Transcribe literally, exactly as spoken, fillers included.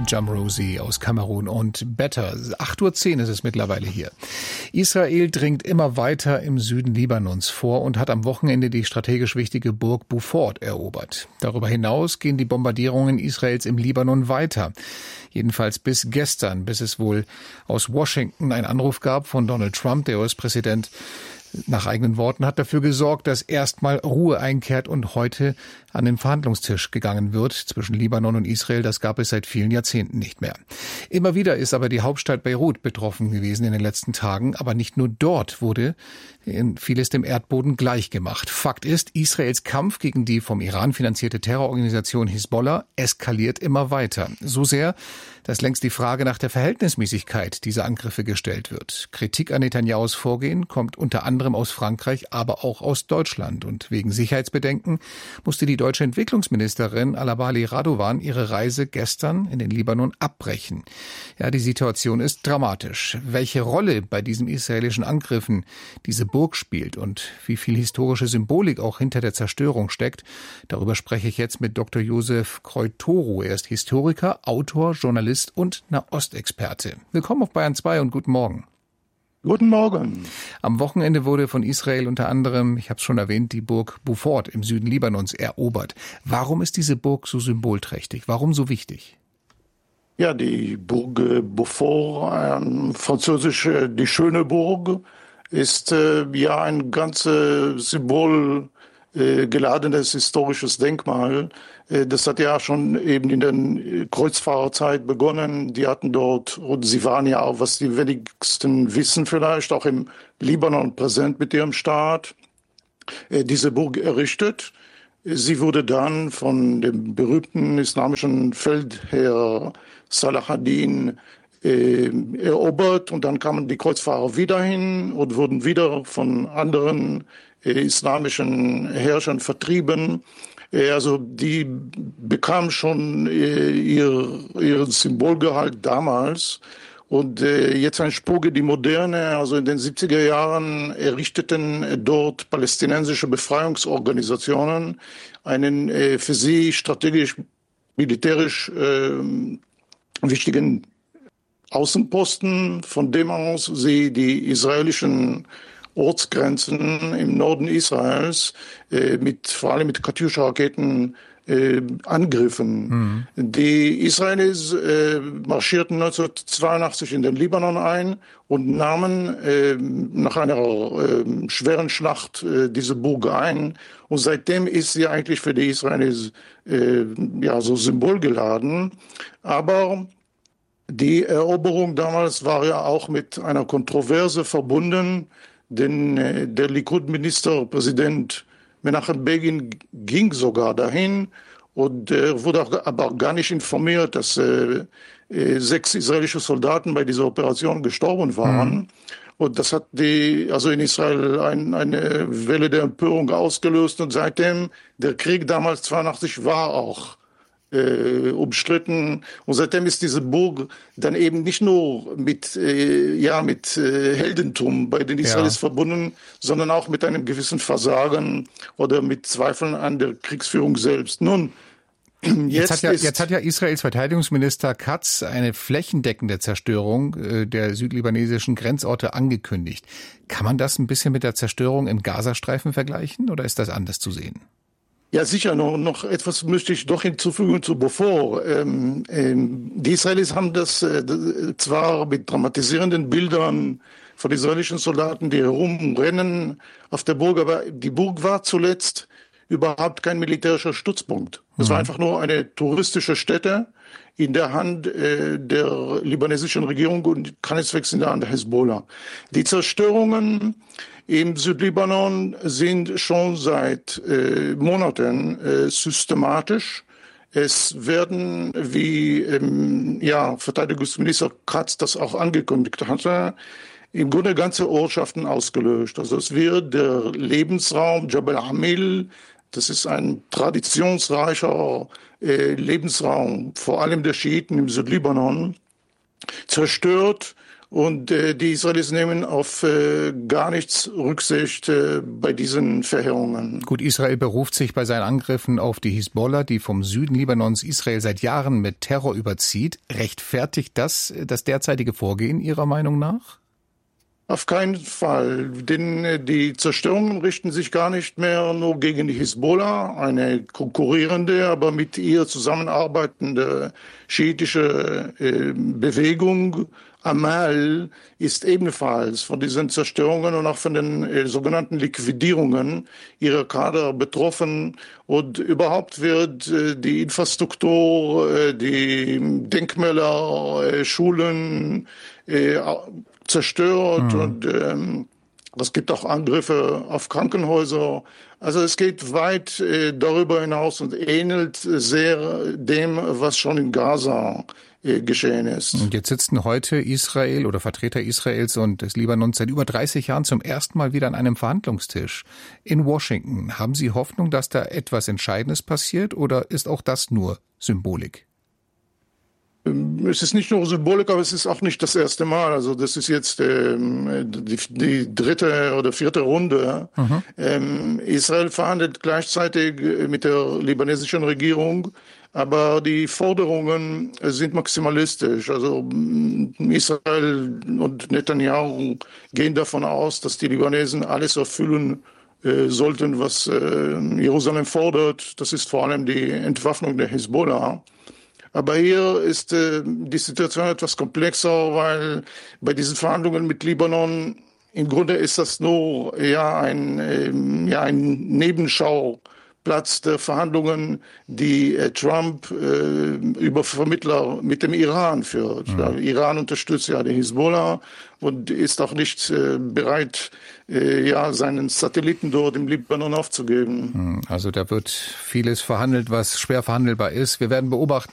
Jamrosi aus Kamerun und Better. acht Uhr zehn ist es mittlerweile hier. Israel dringt immer weiter im Süden Libanons vor und hat am Wochenende die strategisch wichtige Burg Beaufort erobert. Darüber hinaus gehen die Bombardierungen Israels im Libanon weiter. Jedenfalls bis gestern, bis es wohl aus Washington einen Anruf gab von Donald Trump, der U S-Präsident, nach eigenen Worten, hat dafür gesorgt, dass erstmal Ruhe einkehrt und heute an den Verhandlungstisch gegangen wird zwischen Libanon und Israel. Das gab es seit vielen Jahrzehnten nicht mehr. Immer wieder ist aber die Hauptstadt Beirut betroffen gewesen in den letzten Tagen. Aber nicht nur dort wurde vieles dem Erdboden gleichgemacht. Fakt ist, Israels Kampf gegen die vom Iran finanzierte Terrororganisation Hisbollah eskaliert immer weiter. So sehr, dass längst die Frage nach der Verhältnismäßigkeit dieser Angriffe gestellt wird. Kritik an Netanyahus Vorgehen kommt unter anderem aus Frankreich, aber auch aus Deutschland. Und wegen Sicherheitsbedenken musste die deutsche Entwicklungsministerin Alabali Radovan ihre Reise gestern in den Libanon abbrechen. Ja, die Situation ist dramatisch. Welche Rolle bei diesen israelischen Angriffen diese Burg spielt und wie viel historische Symbolik auch hinter der Zerstörung steckt, darüber spreche ich jetzt mit Doktor Josef Kreutoru. Er ist Historiker, Autor, Journalist und Nahostexperte. Willkommen auf Bayern zwei und guten Morgen. Guten Morgen. Am Wochenende wurde von Israel unter anderem, ich habe es schon erwähnt, die Burg Beaufort im Süden Libanons erobert. Warum ist diese Burg so symbolträchtig? Warum so wichtig? Ja, die Burg Beaufort, äh, französisch äh, die schöne Burg, ist äh, ja ein ganz äh, Symbol äh, geladenes historisches Denkmal. Äh, das hat ja schon eben in der Kreuzfahrerzeit begonnen. Die hatten dort, und sie waren ja auch, was die wenigsten wissen vielleicht, auch im Libanon präsent mit ihrem Staat, äh, diese Burg errichtet. Sie wurde dann von dem berühmten islamischen Feldherr Salah ad-Din äh, erobert und dann kamen die Kreuzfahrer wieder hin und wurden wieder von anderen äh, islamischen Herrschern vertrieben. Äh, also die bekam schon äh, ihr, ihren Symbolgehalt damals. Und äh, jetzt ein Sprung in die Moderne, also in den siebziger Jahren errichteten äh, dort palästinensische Befreiungsorganisationen einen äh, für sie strategisch, militärisch äh, wichtigen Außenposten, von dem aus sie die israelischen Ortsgrenzen im Norden Israels äh, mit vor allem mit Katjuscha-Raketen Äh, Angriffen. Mhm. Die Israelis äh, marschierten neunzehnhundertzweiundachtzig in den Libanon ein und nahmen äh, nach einer äh, schweren Schlacht äh, diese Burg ein. Und seitdem ist sie eigentlich für die Israelis äh, ja so symbolgeladen. Aber die Eroberung damals war ja auch mit einer Kontroverse verbunden, denn äh, der Likud-Ministerpräsident Menachem Begin ging sogar dahin und er wurde aber gar nicht informiert, dass äh, äh, sechs israelische Soldaten bei dieser Operation gestorben waren. Mhm. Und das hat die, also in Israel ein, eine Welle der Empörung ausgelöst. Und seitdem, der Krieg damals zweiundachtzig war auch Äh, umstritten. Und seitdem ist diese Burg dann eben nicht nur mit, äh, ja, mit äh, Heldentum bei den Israelis ja. verbunden, sondern auch mit einem gewissen Versagen oder mit Zweifeln an der Kriegsführung selbst. Nun, Jetzt, jetzt, hat ja, jetzt hat ja Israels Verteidigungsminister Katz eine flächendeckende Zerstörung äh, der südlibanesischen Grenzorte angekündigt. Kann man das ein bisschen mit der Zerstörung im Gazastreifen vergleichen oder ist das anders zu sehen? Ja, sicher. Noch, noch etwas möchte ich doch hinzufügen zu Beaufort. Ähm, ähm, die Israelis haben das äh, zwar mit dramatisierenden Bildern von israelischen Soldaten, die herumrennen auf der Burg, aber die Burg war zuletzt überhaupt kein militärischer Stützpunkt. Es mhm. war einfach nur eine touristische Stätte in der Hand äh, der libanesischen Regierung und keineswegs in der Hand der Hisbollah. Die Zerstörungen im Südlibanon sind schon seit äh, Monaten äh, systematisch. Es werden, wie ähm, ja, Verteidigungsminister Katz das auch angekündigt hatte, im Grunde ganze Ortschaften ausgelöscht. Also es wird der Lebensraum Jabal Amil, das ist ein traditionsreicher äh, Lebensraum, vor allem der Schiiten im Südlibanon, zerstört Und äh, die Israelis nehmen auf äh, gar nichts Rücksicht äh, bei diesen Verheerungen. Gut, Israel beruft sich bei seinen Angriffen auf die Hisbollah, die vom Süden Libanons Israel seit Jahren mit Terror überzieht. Rechtfertigt das das derzeitige Vorgehen Ihrer Meinung nach? Auf keinen Fall, denn die Zerstörungen richten sich gar nicht mehr nur gegen die Hisbollah, eine konkurrierende, aber mit ihr zusammenarbeitende schiitische äh, Bewegung. Amal ist ebenfalls von diesen Zerstörungen und auch von den äh, sogenannten Liquidierungen ihrer Kader betroffen. Und überhaupt wird äh, die Infrastruktur, äh, die Denkmäler, äh, Schulen äh, zerstört. Mhm. Und ähm, es gibt auch Angriffe auf Krankenhäuser. Also es geht weit äh, darüber hinaus und ähnelt sehr dem, was schon in Gaza geschehen ist. Und jetzt sitzen heute Israel oder Vertreter Israels und des Libanons seit über dreißig Jahren zum ersten Mal wieder an einem Verhandlungstisch in Washington. Haben Sie Hoffnung, dass da etwas Entscheidendes passiert, oder ist auch das nur Symbolik? Es ist nicht nur Symbolik, aber es ist auch nicht das erste Mal. Also das ist jetzt ähm, die, die dritte oder vierte Runde. Mhm. Ähm, Israel verhandelt gleichzeitig mit der libanesischen Regierung, aber die Forderungen sind maximalistisch. Also Israel und Netanyahu gehen davon aus, dass die Libanesen alles erfüllen äh, sollten, was äh, Jerusalem fordert. Das ist vor allem die Entwaffnung der Hisbollah. Aber hier ist äh, die Situation etwas komplexer, weil bei diesen Verhandlungen mit Libanon im Grunde ist das nur ja ein äh, ja ein Nebenschauplatz der Verhandlungen, die äh, Trump äh, über Vermittler mit dem Iran führt. Mhm. Der Iran unterstützt ja die Hisbollah und ist auch nicht äh, bereit, äh, ja seinen Satelliten dort im Libanon aufzugeben. Also da wird vieles verhandelt, was schwer verhandelbar ist. Wir werden beobachten,